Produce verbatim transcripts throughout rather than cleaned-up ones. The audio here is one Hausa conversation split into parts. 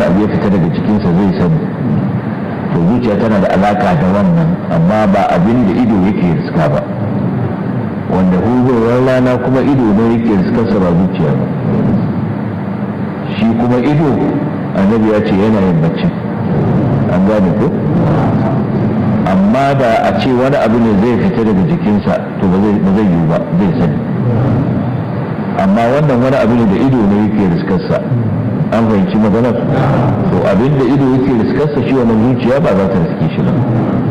wani abu ya fita daga cikinsa zai sani. To zuciya tana da alaka da wannan, amma ba abin da ido yake riska ba, wanda hudowar rana kuma ido ne yake riskarsa ba zuciya ba. Shi kuma ido annabi ya ce yana yin bacci, an gane ko? Amma da a ce wani abu ne zai fita daga jikinsa to ba zai yiwu ba, zai sani. Amma wannan wani abu ne da ido ne yake riskarsa, an fahimci maganar? To abin da ido yake riskarsa shi wannan zuciya ba za ta riske shi ba,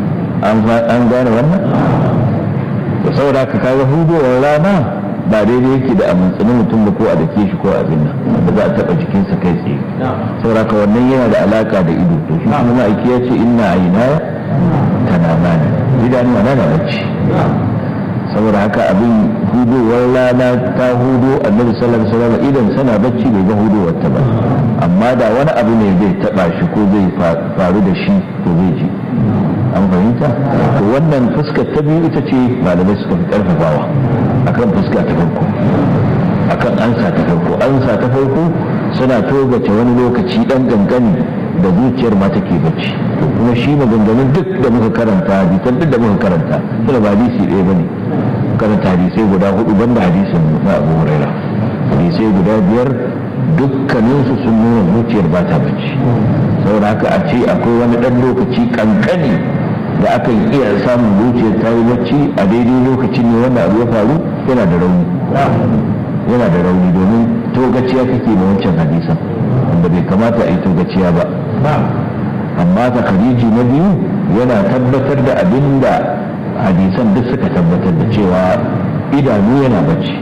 an gane wannan? Da saboda ka kaga hudowar rana ba daidai yake da amintsinin mutum da ko a dake shi ko abin nan da za a taɓa jikinsa kai tsaye. Saboda ka wannan yana da alaka da ido. To shi kuma ma'aiki ya ce inna aina tanamani, idanuwa na na bacci. Saboda haka abin hudowar rana ta hudo annabi sallallahu alaihi wasallam idan sana bacci bai ga hudowar ta ba, amma da wani abu ne zai taba shi ko zai faru da shi to zai ji. An fahimta? To wannan fuskar ta biyu ita ce malamai suka fi karfafawa akan fuska ta farko, akan ansa ta farko. Ansa ta farko suna togace wani lokaci dan gangani da zuciyar ma take bacci. To kuma shi maganganun duk da muka karanta, hadisan duk da muka karanta suna ba hadisi ɗaya bane, karanta hadisai guda hudu banda hadisin na Abu Huraira, hadisai guda biyar dukkaninsu sun nuna zuciyar ba ta bacci. Saboda haka a ce akwai wani ɗan lokaci kankani da aka iya samun zuciyar ta yi bacci a daidai lokacin ne wanda abu ya faru, yana da rauni, yana da rauni domin togaciya kake da wancan hadisan wanda bai kamata a yi togaciya ba. Amma ta Khadiji na biyu yana tabbatar da abin da hadisan duk suka tabbatar da cewa idanu yana bacci,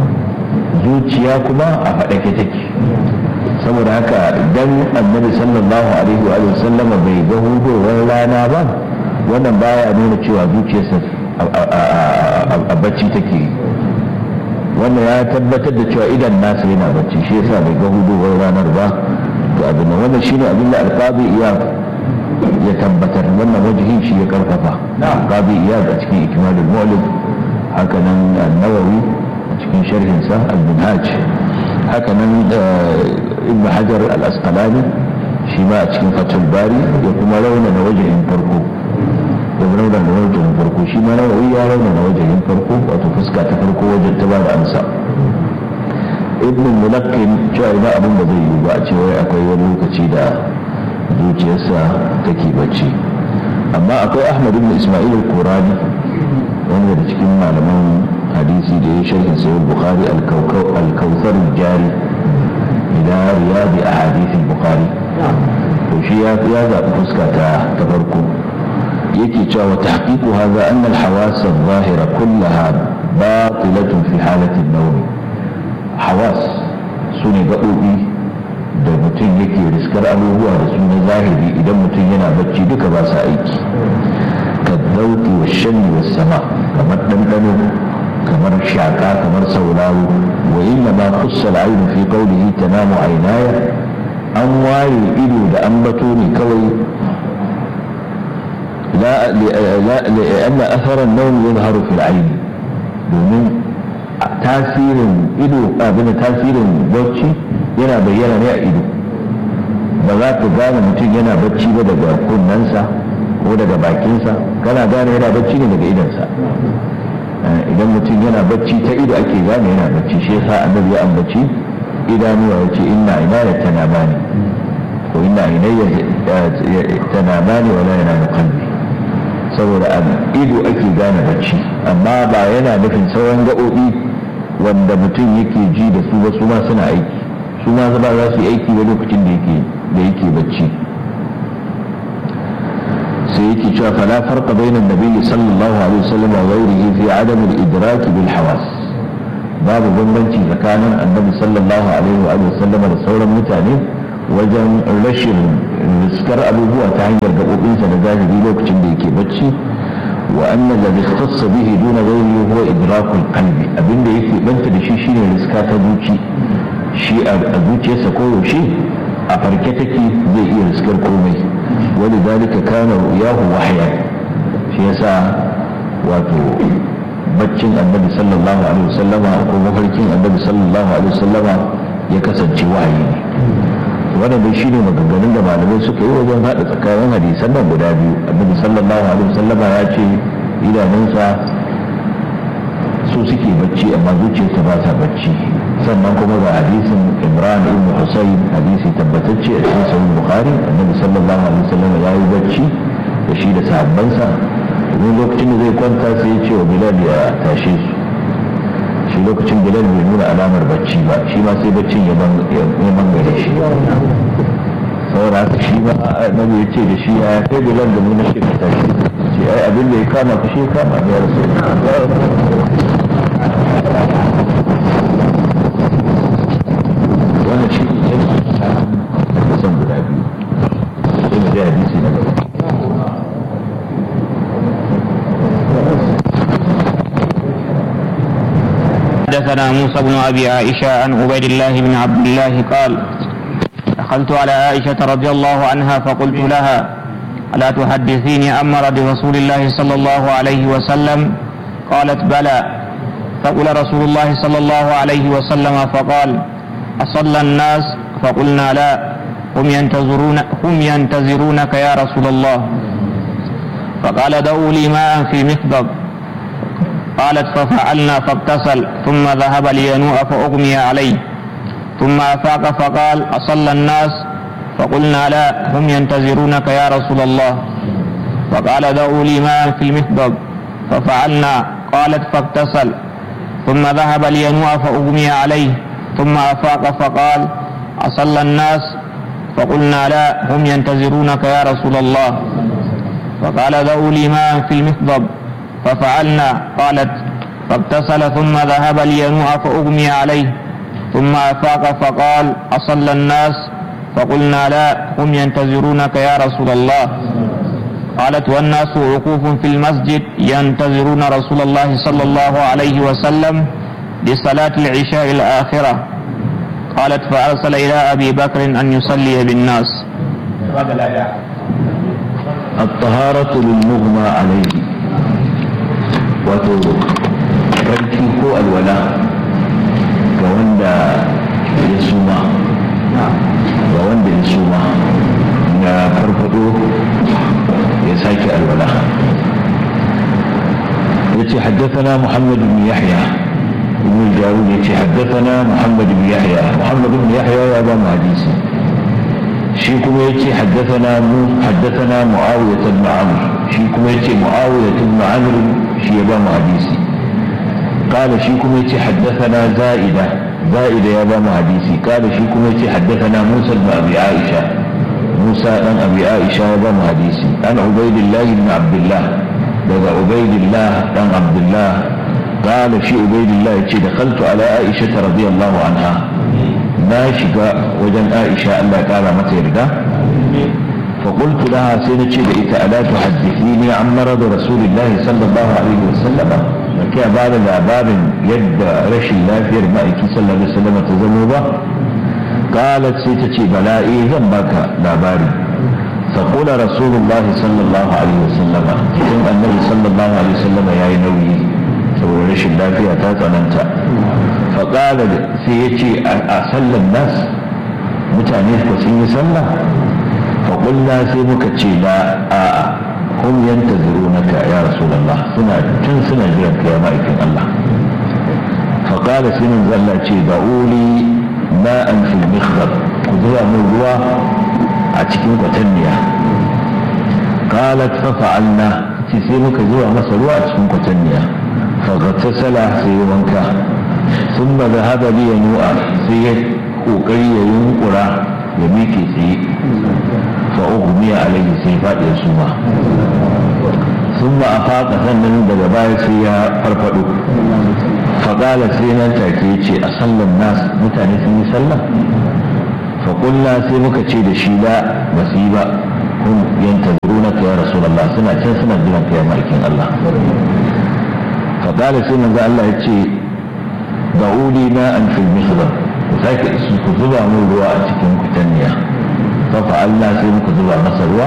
zuciya kuma a faɗake take. Saboda haka idan annabi sallallahu alaihi wa sallama bai ga hudowar rana ba, wannan baya nuna cewa zuciyarsa a bacci take. Wannan ya tabbatar da cewa idan nasa yana bacci, shi yasa bai ga hudowar ranar ba. To abin nan wannan shine abin da alqabi iya ya tabbatar, wannan wajihin shi ya karfafa. Alqabi iya a cikin ikmalul mu'lim, haka nan an-Nawawi a cikin sharhinsa al-Minhaj, haka nan ibn Hajar al-Asqalani shi ma a cikin Fathul Bari ya kuma raunana wajihin farko, ya raunana wajihin farko. Shi ma Nawawi ya raunana wajihin farko, wato fuska ta farko wajen ta ba da amsa. Ibn Mulaqqin cewa ina abin da zai yi ba a ce wai akwai wani lokaci da zuciyarsa take bacci. Amma akwai Ahmad ibn Isma'il al-Qurani, wanda da cikin malaman hadisi da ya sharhin sahih Bukhari al-Kawthar al-Jari ila riyad ahadith al-Bukhari. To shi ya ya zaɓi fuska ta ta farko, yake cewa tahqiqu hadha anna al-hawas adh-dhahira kullaha batilatun fi halati an-nawm. Hawas sune gaɓoɓi da mutum yake riskar abubuwa da su na zahiri idan mutum yana bacci duka ba sa aiki. Kazzauki wa shanni wa sama, kamar ɗanɗano, kamar shaƙa, kamar sauraro. Wa inna ma khussa al-aynu fi qawlihi tanamu aynaya, an waye ido da ambato ne kawai. la li'anna athara an-nawm yadhharu fi al-ayn, domin tasirin ido abin tasirin bacci yana bayyana ne a ido. Ba za ka gane mutum yana bacci ba daga kunnensa ko daga bakinsa, kana gane yana bacci ne daga idonsa. Idan mutum yana bacci ta ido ake gane yana bacci, shi yasa annabi ya ambaci idanuwa ya ce inna inaya tanamani ko inna inaya tanamani wala yanamu qalbi. Saboda a ido ake gane bacci, amma ba yana nufin sauran gaɓoɓi wanda mutum yake ji da su ba su ma suna aiki, su ma ba za su yi aiki ba lokacin da yake da yake bacci. sai yake cewa fala farqa bainan nabiyyi sallallahu alaihi wasallam wa ghayrihi fi adam al-idrak bil hawas, babu bambanci tsakanin annabi sallallahu alaihi wa sallam da sauran mutane wajen rashin riskar abubuwa ta hanyar gaɓoɓinsa da zahiri lokacin da yake bacci. wa anna alladhi ikhtassa bihi duna ghayrihi huwa idrakul qalbi, abinda yake banta da shi shine riska ta zuci. shi a zuciyarsa koyaushe a farke take, zai iya riskar komai. wani dalika kana ru'yahu wahya, shi yasa wato baccin annabi sallallahu alaihi wasallama ko mafarkin annabi sallallahu alaihi wasallama ya kasance wahayi ne. wannan dai shine maganganun da malamai suka yi wajen haɗa tsakanin hadisan nan guda biyu. Annabi sallallahu alaihi wasallama ya ce idanunsa su suke bacci amma zuciyarsa ba ta bacci. Sannan kuma ga hadisin Imran ibn Husayn, hadisi tabbatacce a cikin sahih Bukhari, Annabi sallallahu alaihi wasallama ya yi bacci da shi da sahabbansa. Wani lokacin da zai kwanta sai ya ce wa Bilal ya tashe su. Shi lokacin Bilal bai nuna alamar bacci ba, shi ma sai baccin ya bangare shi. Saboda haka shi ma Annabi ya ce da shi ya kai Bilal da nuna shi ka tashi. Ce ai abin da ya kama ka shi kama ne ya rasu. Wannan shi ne ya san guda biyu. Sai mu ji hadisi na gaba. حدثنا موسى بن أبي عائشة عن عبيد الله بن عبد الله قال دخلت على عائشة رضي الله عنها فقلت لها ألا تحدثيني عن مرض رسول الله صلى الله عليه وسلم؟ قالت بلى. فقال رسول الله صلى الله عليه وسلم فقال أصلى الناس؟ فقلنا لا، هم ينتظرون هم ينتظرونك يا رسول الله. فقال دعوا لي ماء في مخضب. قالت ففعلنا فاغتسل ثم ذهب لينوء فأغمي عليه ثم أفاق فقال أصلى الناس؟ فقلنا لا، هم ينتظرونك يا رسول الله. فقال دعوا لي ماء في المخضب. ففعلنا. قالت فاغتسل ثم ذهب لينوء فأغمي عليه ثم أفاق فقال أصلى الناس؟ فقلنا لا، هم ينتظرونك يا رسول الله. فقال دعوا لي ماء في المخضب. ففعلنا. قالت فاغتسل ثم ذهب لينوء فأغمي عليه ثم أفاق فقال أصلى الناس؟ فقلنا لا، هم ينتظرونك يا رسول الله. قالت والناس وقوف في المسجد ينتظرون رسول الله صلى الله عليه وسلم لصلاة العشاء الآخرة. قالت فأرسل إلى أبي بكر أن يصلي بالناس. الطهارة للمغمى عليه، wato farki ko alwala ga wanda ya suma ga wanda ya suma ya farfado ya sake alwala. yace haddathana Muhammad bin Yahya ibn Jarud, yace haddathana Muhammad bin Yahya Muhammad bin Yahya ya ba mu hadisi. shi kuma yace haddathana mu haddathana Muawiyah ibn Amr, shi kuma yace Muawiyah ibn Amr shi ya ba mu hadisi. قال shi kuma yace haddathana Zaida Zaida ya ba mu hadisi. قال shi kuma yace haddathana Musa ibn Abi Aisha Musa dan Abi Aisha ya ba mu hadisi. an Ubaydillah ibn Abdullah, daga Ubaydillah dan Abdullah. قال shi Ubaydillah yace dakhaltu ala Aisha radiyallahu anha, na shiga wajen Aisha Allah ya kara mata yarda. فقلت لها سنتي لإيتا ألا تحدثيني عن مرض رسول الله صلى الله عليه وسلم؟ وكي بعد العباب يد رش الله في رمائك صلى الله عليه وسلم تزنوبة. قالت سيتتي بلائي ذنبك لاباري. فقول رسول الله صلى الله عليه وسلم ثم النبي صلى الله عليه وسلم يا نوي سوى رش الله فيها تاتننت. فقال سيتي أصلى الناس متعنيف وسيني صلى. فقلنا سيبك لا آآ هم ينتظرونك يا رسول الله سنة كن سنة جرك يا مائكين الله. فقال سنن زلا دعولي ماء في المخضب، خذوا من الروا أتكين قتنيا. قالت ففعلنا سيبك زوا مصروا أتكين قتنيا. فاغتسل سيوانك ثم ذهب لي نوء سيد وقري ينقرا يميكي سيد فأغمي عليه سيفات يسوما ثم أفاق سنن دقبائي سيا فرفدو. فقال سينا تاكيتي أصلى الناس متعني سني صلى؟ فقلنا سيبك تشيد الشيلاء بسيبا هم ينتظرونك يا رسول الله سنة سنة جنك يا مالكين الله. فقال سينا ذا الله يتشي دعولي ماء في المخضر وساك اسمك زبا من الرواء تكون كتنيا. ففعلنا سيبك زبا مصروا.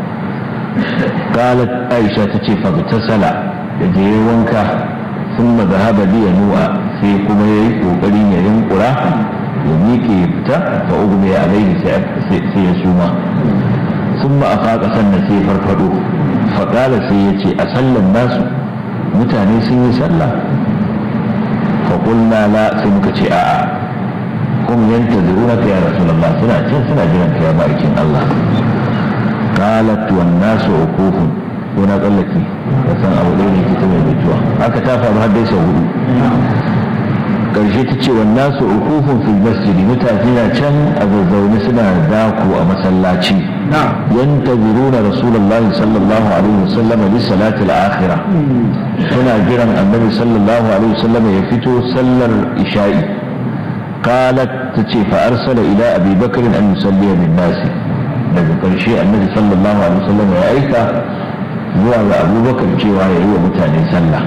قالت عائشة تشي فاغتسل يجي وانكا ثم ذهب لي نوء سيكم يقولين ينقرا ya miƙe ya fita fa ugmi alaihi sai ya suma thumma afaqa sannan sai farfado fa qala sai ya ce a sallan nasu mutane sun yi sallah fa qulna la sai muka ce a'a hum yantazirunaka ya rasulullah suna cin suna jiran ka ya ma'aikin Allah qalat wan nasu uqufun ko na tsallake ka san abu ɗaya ne kita mai mutuwa haka ta faru har dai sau hudu karshe ta ce wan nasu uqufun fil masjidi mutane na can a zazzaune suna dako a masallaci yantaziruna rasulullah sallallahu alaihi wasallam li salati al-akhirah suna jiran annabi sallallahu alaihi wasallam ya fito sallar isha'i qalat tace fa arsala ila abi bakr an yusalli bin nas daga karshe annabi sallallahu alaihi wasallam ya aika zuwa ga abubakar cewa ya yi wa mutane sallah.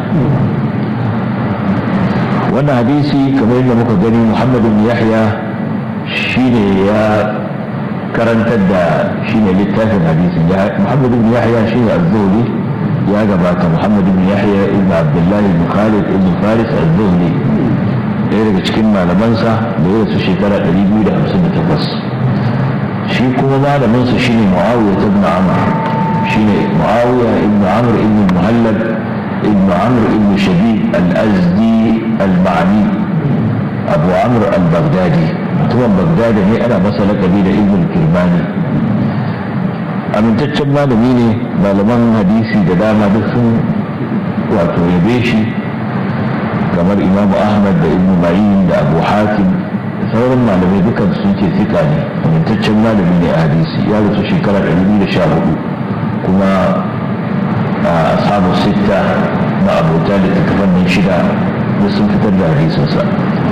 Wannan hadisi kamar yadda muka gani Muhammad bin Yahya shine ya karantar da shine littafin hadisin. Muhammad bin Yahya shine az-Zuhli ya gabata. Muhammad bin Yahya ibn Abdullah ibn Khalid ibn Faris az-Zuhli ɗaya daga cikin malamansa da ya rasu shekara ɗari biyu da hamsin da takwas. Shi kuma malaminsa shine Muawiya ibn Amr shine Muawiya ibn Amr ibn Muhallab ibn Amr ibn Shabib al-Azdi al-Ma'ani Abu Amr al-Baghdadi mutumin Baghdad ne ana masa laƙabi da Ibn Kirmani. Amintaccen malami ne, malaman hadisi da dama duk sun wato yabe shi kamar Imam Ahmad da Ibn Ma'in da Abu Hatim da sauran malamai dukan sun ce sika ne, amintaccen malami ne a hadisi. Ya rasu shekara ɗari biyu da sha hudu kuma a ashabu sitta na abota da takafannin shida da sun fitar da hadisinsa.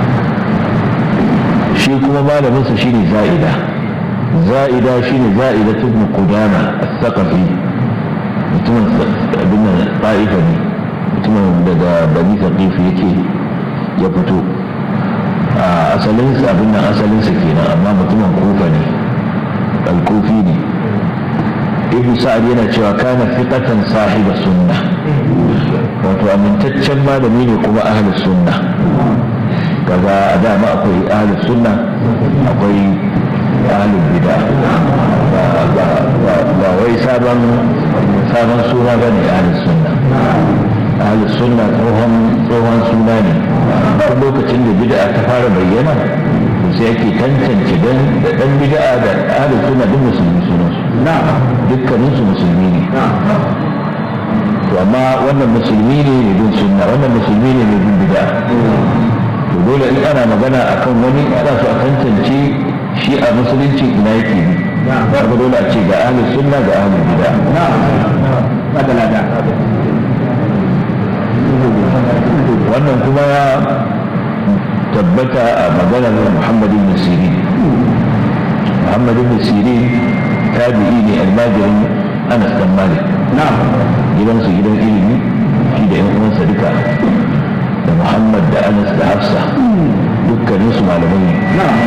Shi kuma malaminsa shi ne za'ida za'ida shi ne za'ida ibn Qudama al-Thaqafi mutumin abin da ta'ifa ne, mutumin daga Bani Thaqif yake ya fito a asalinsa abin nan asalinsa kenan amma mutumin Kufa ne, al-Kufi ne. Ibn Sa'ad yana cewa kana fiqatan sahiba sunna wato amintaccen malami ne kuma ahlus sunna. kaga a dama akwai ahlus sunna akwai ahlul bid'a ba wai sabon sabon suna bane ahlus sunna. Ahlus sunna tsohon tsohon suna ne. Duk lokacin da bid'a ta fara bayyana sai ake tantance dan da dan bid'a da ahlus sunna duk musulmi sunan su. Dukkanin su musulmi ne. To amma wannan musulmi ne mai bin sunna, wannan musulmi ne mai bin bid'a. To dole in ana magana akan wani ana so a tantance shi a musulunci ina yake bi. Kuma dole a ce ga ahlus sunna ga ahlul bid'a. Wannan kuma ya tabbata a maganar Muhammad ibn Sirin. Muhammad ibn Sirin tabi'i ne almajirin Anas bin Malik. Gidansu gidan ilimi shi da 'yan uwansa duka da Muhammad da Anas da Hafsa dukkanin su malamai ne.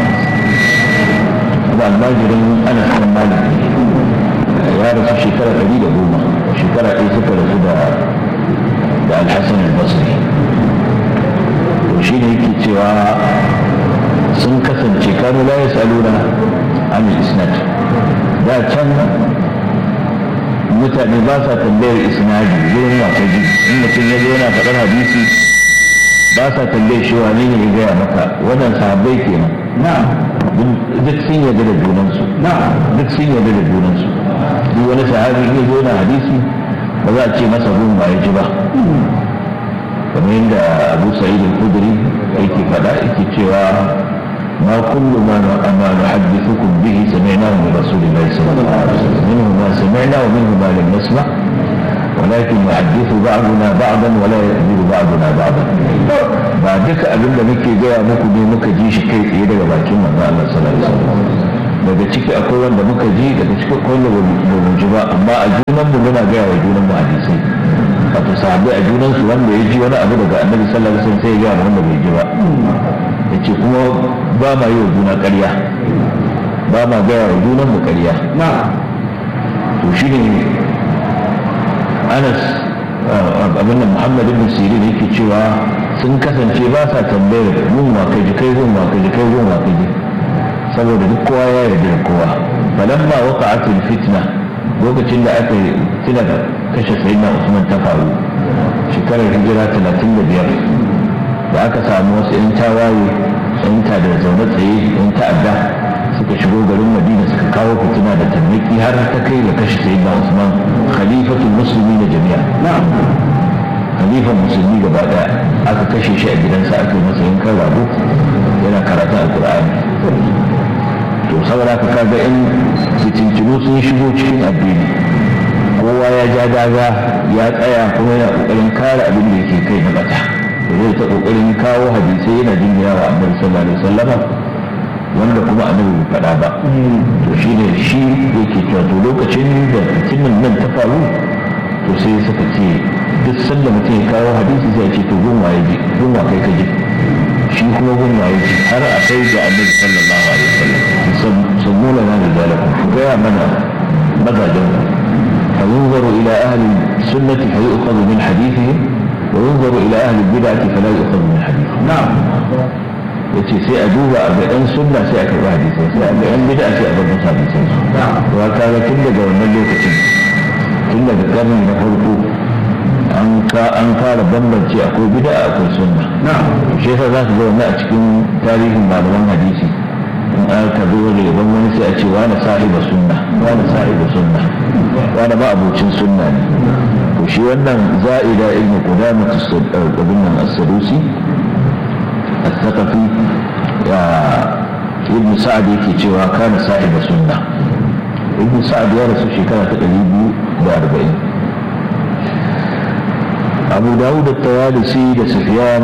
Kuma almajirin Anas bin Malik ne. Ya rasu shekara ɗari da goma, shekara ɗaya suka rasu da da Al-Hasan al-Basri. To shi ne yake cewa sun kasance kanu la yasaluna an al-isnad. Da can mutane ba sa tambayar isnadi wurin wata ji, in mutum ya zo yana faɗar hadisi ba sa tambayar shi wane ne ya gaya maka, wannan sahabbai kenan. Duk sun yarda da junansu, duk sun yarda da junansu. Duk wani sahabi ya zo yana hadisi ba za a ce masa gun ba ya ji ba. Kamar yadda Abu Sa'id al-Khudri yake faɗa yake cewa ما كل ما ما نحدثكم به سمعناه من رسول الله صلى الله عليه وسلم منه ما سمعنا ومنه ما لم نسمع ولكن يحدث بعضنا بعضا ولا يخبر بعضنا بعضا. بعدك abinda muke gaya muku ne muka ji shi kai tsaye daga bakin manzo Allah sallallahu alaihi wasallam. Daga ciki akwai wanda muka ji, daga ciki akwai wanda ba mu ji ba, amma a junan mu muna gaya wa junan mu hadisai. Wato sahabbai a junan su wanda ya ji wani abu daga Annabi sallallahu alaihi wasallam sai ya gaya wanda bai ji ba. Yace kuma ba ma yi wa juna ƙarya, ba ma gaya wa junan mu ƙarya. To shi ne Anas abin da Muhammad ibn Sirin yake cewa sun kasance ba sa tambayar gun wa kai kai gun wa kai kai gun wa kai saboda duk kowa ya yarda da kowa falamma waqa'atil fitna lokacin da aka tuna da kashe sayyidina Usman ta faru shekarar hijira talatin da biyar da aka samu wasu yan tawaye yan ta da zaune tsaye yan ta'adda suka shigo garin Madina suka kawo fitina da tarniki har ta kai da kashe sayyidina Usman khalifatul muslimin jami'a khalifan musulmi gaba daya aka kashe shi a gidansa aka yi masa yankan rago yana karatun alkur'ani to saboda ka kaga in fitintinu sun shigo cikin addini kowa ya ja daga ya tsaya kuma yana kokarin kare abin da yake kai na bata da zai ta kokarin kawo hadisai yana jinniya wa annabi sallallahu alaihi wasallam wanda kuma annabi bai faɗa ba to shi ne shi yake cewa to lokacin da fitinin nan ta faru to sai suka ce duk sanda mutum ya kawo hadisi zai ce to gunwa ya ji gunwa kai ka ji shi kuma gunwa ya ji har a kai ga annabi sallallahu alaihi wasallam sammuna na da zalaka ku gaya mana mazajen fa yunzaru ila ahli sunnati fa yu'khadhu min hadithihim wa yunzaru ila ahli bid'ati fa la yu'khadhu min hadithihim na'am yace sai a duba a ga ɗan sunna sai a karɓi hadisai sai a ga ɗan bid'a sai a bar musu hadisan su to ka ga tun daga wannan lokacin tun daga karni na farko an ka an fara bambance akwai bid'a akwai sunna shi yasa za su ga wannan a cikin tarihin malaman hadisi in aka zo da yaban wani sai a ce wani sahiba sunna wani sahiba sunna wani ba abocin sunna ne to shi wannan za'ida ibn qudamah as-sadusi as-saqafi ya ibn sa'd yake cewa kana sahiba sunna ibn sa'd ya rasu shekara ta ɗari biyu da arba'in abu dawud at-tawalisi da sufyan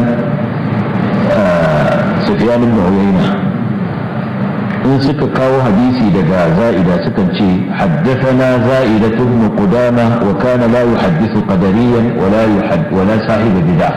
sufyan ibn uyayna in suka kawo hadisi daga za'ida sukan ce haddathana za'ida ibn qudama wa kana la yuhaddithu qadariyan wa la yuhadd wa la sahib bid'ah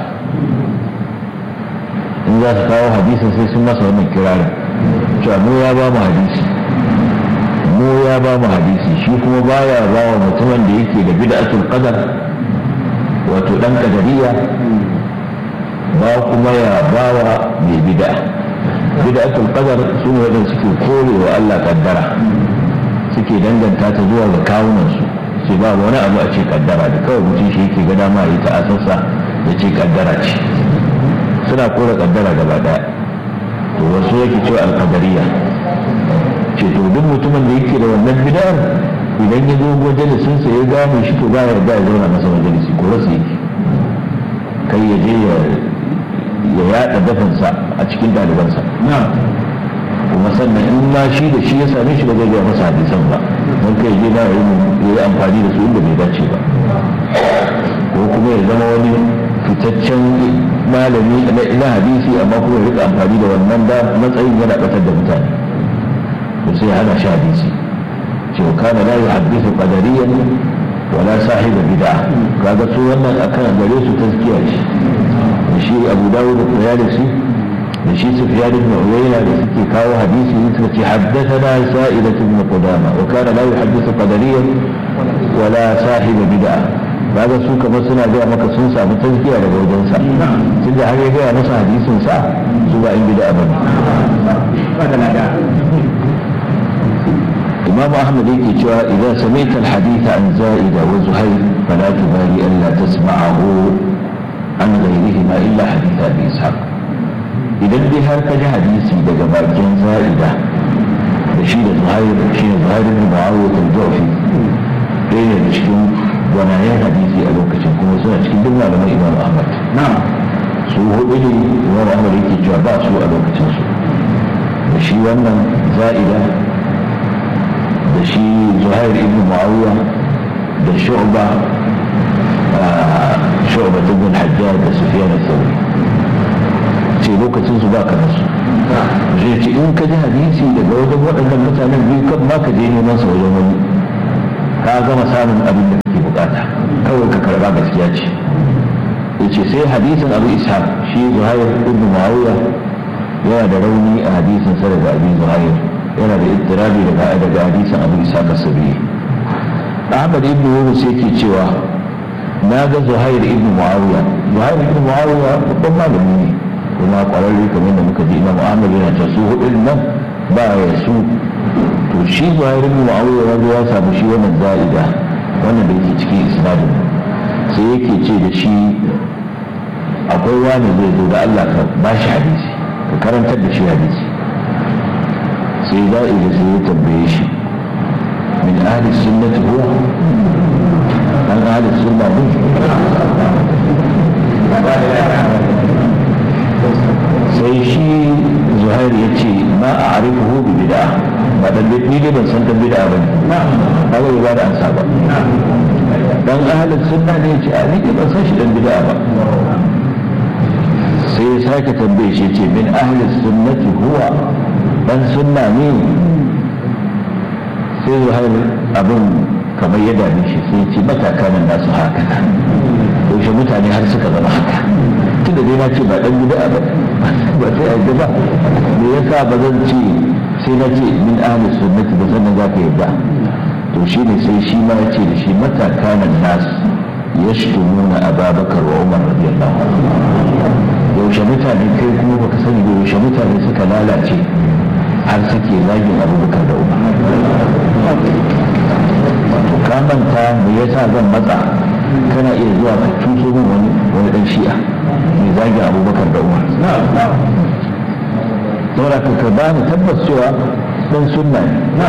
in za su kawo hadisin sai sun masa wannan kirarin cewa mu ya ba mu hadisi mu ya ba mu hadisi shi kuma baya ba wa mutumin da yake da bid'atul qadar wato dan kadariya ba kuma ya ba wa mai bid'a bid'atul qadar su ne wadanda suke korewa Allah kaddara suke danganta ta zuwa ga kawunan su sai ba wani abu a ce kaddara da kawai mutum shi yake ga dama yi ta asassa ya ce kaddara ce suna kore kaddara gaba daya to wasu yake cewa alqadariya ce to duk mutumin da yake da wannan bid'ar idan ya zo majalisin sa ya gane shi to ba ya yarda ya zauna masa majalisi ko rasu yake kai ya je ya ya yada dafansa a cikin ɗalibansa kuma sannan in ma shi da shi ya same shi ba zai gaya masa hadisan ba don kai je ba ya yi amfani da su inda bai dace ba ko kuma ya zama wani fitaccen malami na hadisi amma kuma ya rika amfani da wannan da matsayin yana batar da mutane to sai ya hana shi hadisi cewa kana la yuhaddithu qadariyan wala sahiba bid'a kaga su wannan akan gare su tazkiya ce da shi Abu Dawud da Tayalisi da shi Sufyan ibn Uyayna da suke kawo hadisi suka ce haddathana Sa'idah ibn Qudama wa kana la yuhaddithu qadariyan wala sahiba bid'a kaga su kamar suna gaya maka sun samu tazkiya daga wajensa tun da har ya gaya masa hadisin sa su ba in bid'a bane إمام أحمد يكتوى إذا سمعت الحديث عن زائدة وزهير فلا تبالي ألا تسمعه عن غيرهما إلا حديث أبي إسحاق إذا بها كجا حديثي دقباء جن زائدة بشير زهير بشير زهير بن معاوية الجعفي بين الاشكين ونعين حديثي ألوك شنكم وسنة اشكين دلنا لما إمام أحمد نعم سوه إلي إمام أحمد يكتوى بأسوا ألوك شنسو بشير وانا زائدة da shi zuhair ibn muawiya da shu'ba shu'ba ibn hajjaj da sufyan al-thawri ce lokacin su baka da su zai ce in ka ji hadisi daga wajen waɗannan mutanen biyu kan ma ka je neman sa wajen wani ka gama samun abin da kake bukata kawai ka karba gaskiya ce yace sai hadisin abu ishaq shi zuhair ibn muawiya yana da rauni a hadisin sa daga abi zuhair yana da ittirabi daga daga hadisin abu ishaq as-sabi ahmad ibn yunus yake cewa na ga Zuhair ibn Muawiya. Zuhair ibn Muawiya babban malami ne kuma kwararre kamar da muka ji Imam Ahmad yana ta su hudun nan ba ya su. To shi Zuhair ibn Muawiya ya zo ya samu shi wannan za'ida wannan da yake cikin isnadin, sai yake ce da shi akwai wani zai zo da Allah ka ba shi hadisi ka karantar da shi hadisi. sai za'ida sai ya tambaye shi min ahli sunnati huwa an ahli sunna ne sai shi Zuhair ya ce ma a arifuhu bi bid'a ba dan ni dai ban san dan bid'a bane ba ga ba da ansa ba dan ahli sunna ne ce a ni ban san shi dan bid'a ba. sai ya sake tambaye shi ce min ahli sunnati huwa dan sunna ne. sai Zuhair abin kamar ya dame shi sai ya ce matakanan nasu haka yaushe mutane har suka zama haka tunda dai na ce ba dan bid'a ba ba sai a ba me yasa ba zan ce sai na ce min ahli sunnati ba sannan za ka yadda. to shi ne sai shi ma ya ce da shi matakanan nas yashtumuna Abubakar wa Umar radiyallahu anhu. yaushe mutane kai kuma baka sani ba yaushe mutane suka lalace har suke zagin Abubakar da Umar. to ka manta me yasa zan matsa kana iya zuwa ka cuso min wani wani dan shi'a mai zagi Abubakar da Umar. saboda ka ka bani tabbas cewa dan sunna ne.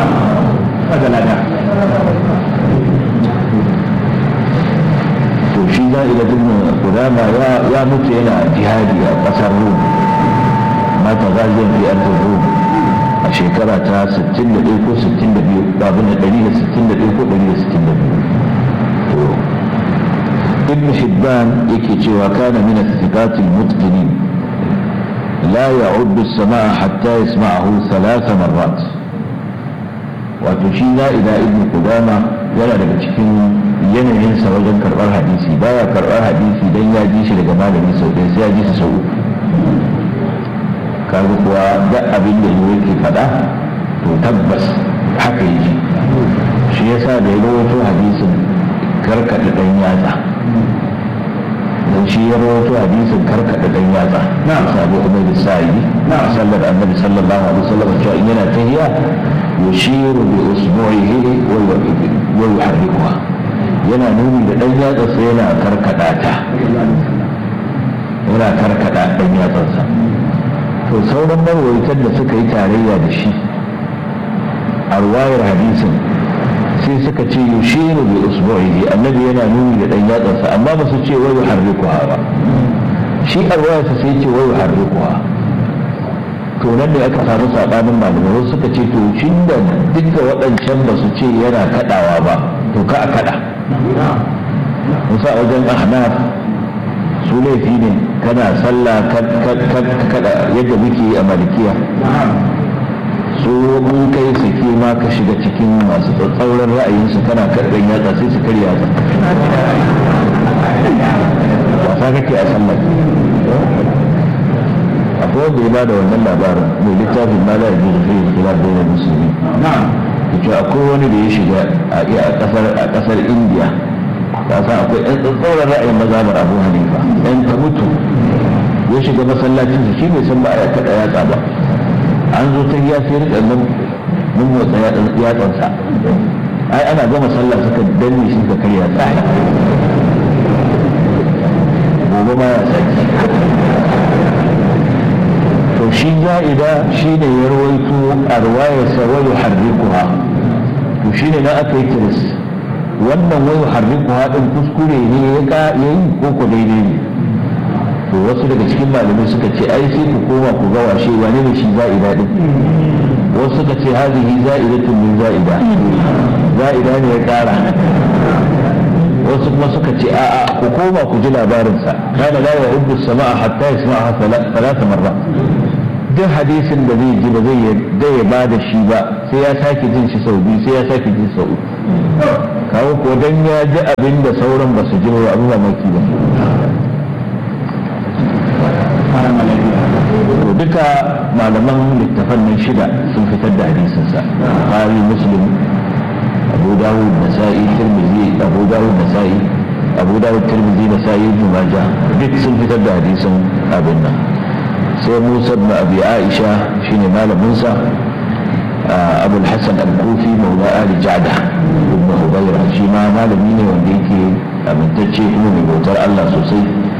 to shi za'ila ibn Qudama ya ya mutu yana jihadi a kasar Rum, mata gaziyan fi ardin Rum a shekara ta sittin da ɗaya ko sittin da biyu babin da ɗari da sittin da ɗaya ko ɗari da sittin da biyu. to ibn Hibban yake cewa kana min as-siqat al-mutqinin la ya'uddu as-sama'a hatta yasma'ahu thalath marrat. wato shi za'ida ibn Qudama yana daga cikin yanayinsa wajen karɓar hadisi, baya karɓar hadisi don ya ji shi daga malami sau ɗaya sai ya ji su sau uku. kaga kuwa da abin da yake faɗa to tabbas haka yake. shi yasa da ya rawaito hadisin karkaɗa ɗan yatsa, don shi ya rawaito hadisin karkaɗa ɗan yatsa na sabu umar sa'i na sallar annabi sallallahu alaihi wasallam cewa in yana tahiya yushiru bi usbu'ihi wa yuharrikuha, yana nuni da ɗan yatsarsa yana karkaɗa ta yana karkaɗa ɗan yatsarsa. to sauran marwaitar da suka yi tarayya da shi a ruwayar hadisin sai suka ce yushiru bi usbu'ihi, annabi yana nuni da ɗan yatsarsa amma ba su ce wa yuharrikuha ba. shi a ruwayarsa sai ce wa yuharrikuha. to nan da aka samu sabanin malamai, wasu suka ce to shi da duka waɗancan ba su ce yana kaɗawa ba to ka a kaɗa. musa a wajen ahnaf su laifi ne kana sallah kada yadda muke yi a malikiya, su mun kai sake ma ka shiga cikin masu tsatsauran ra'ayinsu kana karɓar yatsa sai su karya yatsa wasa kake a sallah. akwai wanda ya bada wannan labarin mai littafin ma da yaji zai yi kila da musulmi. yace akwai wani da ya shiga a kasar indiya, ta san akwai ɗan tsatsauran ra'ayin mazhabar Abu Hanifa, ɗan ta mutu ya shiga masallacin su shi bai san ba a kaɗa yatsa ba. an zo ta ya sai rika nan mun motsa yatsansa, ai ana gama sallah suka danne shi suka karya yatsa. gobe ma ya saki. to shi za'ida shi ne ya rawaito a ruwayarsa wa yuharrikuha, to shi ne na aka yi tiris wannan wai harriku haɗin kuskure ne ya ka yayi ko ko daidai ne. to wasu daga cikin malamai suka ce ai sai ku koma ku ga washe wane ne shi za'ida din. wasu suka ce hazihi za'idatun min za'ida, za'ida ne ya ƙara. wasu kuma suka ce a'a ku koma ku ji labarinsa kana la ya'uddu as-sama'a hatta yasma'aha thalatha marrat. duk hadisin da zai ji ba zai ya ba da shi ba sai ya sake jin shi sau biyu sai ya sake jin sau uku. kawo ko dan ya ji abin da sauran ba su ji ba abin mamaki ba. to duka malaman littafan nan shida sun fitar da hadisinsa, Bukhari, Muslim, Abu Dawud, Nasa'i, Tirmidhi, Abu Dawud, Nasa'i abu dawud tirmidhi da sa'i ibn majah duk sun fitar da hadisin abin nan. sai musa ibn abi aisha shine malamin sa abu al-hasan al-kufi maula ali ja'da ibn hubayra shi ma malami ne wanda yake amintacce kuma mai bautar Allah sosai.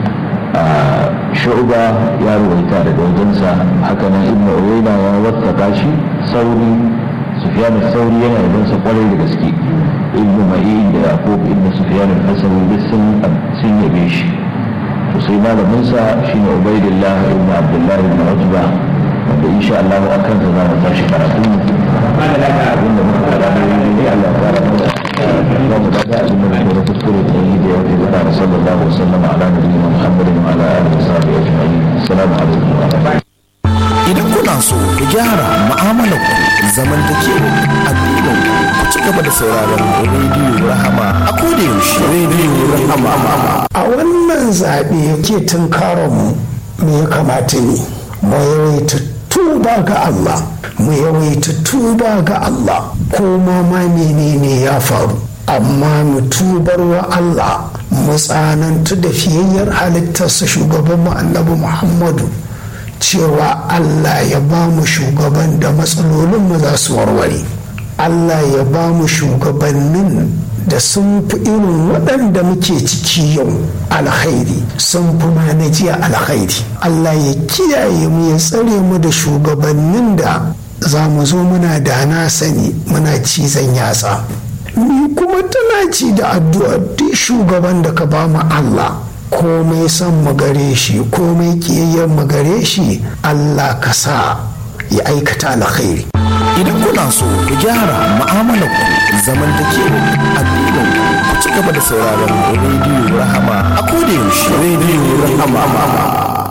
shu'ba ya ruwaita daga wajensa, haka nan ibn uyayna ya wattaka shi. sauri sufyan al-sauri yana da sa kwarai da gaske. ibn ma'in da yaqub ibn sufyan al-hasawi duk sun sun yabe shi. to sai malamin sa shine ubaydillah ibn abdullah ibn utba wanda insha Allah a kansa za mu tashi karatu abinda muka karatu ne Allah ya fara mana za mu daga abin da muka kuskure da yi da yake da sallallahu alaihi wasallam ala nabiyina muhammadin wa ala alihi wa sahbihi ajma'in. assalamu alaikum wa rahmatullahi. Idan kuna so ku gyara mu'amalar ku zamantakewa addinin ku ci gaba da sauraron rediyo Rahama a koda yaushe. Rediyo Rahama a wannan zaɓe yake tunkaron mu me ya kamata ne mu yawaita tuba ga Allah mu yawaita tuba ga Allah ko ma ma menene ya faru, amma mu tubar wa Allah mu tsanantu da fiyayyar halittarsa shugaban mu annabi Muhammadu cewa Allah ya ba mu shugaban da matsalolinmu za su warware. Allah ya ba mu shugabannin da sun fi irin waɗanda muke ciki yau alkhairi, sun fi ma na jiya alkhairi. Allah ya kiyaye mu ya tsare mu da shugabannin da za mu zo muna da na sani muna cizon yatsa. Ni kuma tana ci da addu'a duk shugaban da ka ba mu Allah, komai son mu gare shi komai kiyayyen mu gare shi, Allah ka sa ya aikata alkhairi. Idan kuna so ku gyara mu'amalar ku zamantakewa addinin ku ci gaba da sauraron rediyo Rahama a koda yaushe. Rediyo Rahama.